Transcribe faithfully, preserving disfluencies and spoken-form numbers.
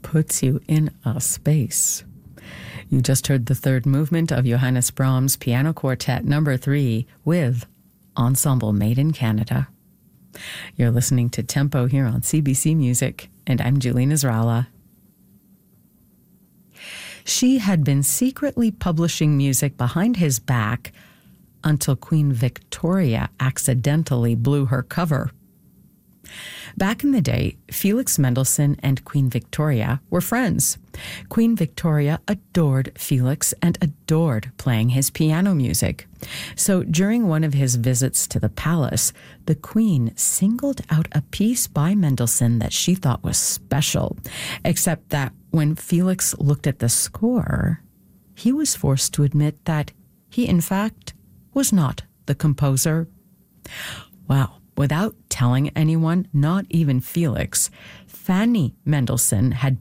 puts you in a space. You just heard the third movement of Johannes Brahms' Piano Quartet number three with Ensemble Made in Canada. You're listening to Tempo here on C B C Music, and I'm Julie Nasrallah. She had been secretly publishing music behind his back until Queen Victoria accidentally blew her cover. Back in the day, Felix Mendelssohn and Queen Victoria were friends. Queen Victoria adored Felix and adored playing his piano music. So during one of his visits to the palace, the Queen singled out a piece by Mendelssohn that she thought was special, except that when Felix looked at the score, he was forced to admit that he, in fact, was not the composer. Well, without telling anyone, not even Felix, Fanny Mendelssohn had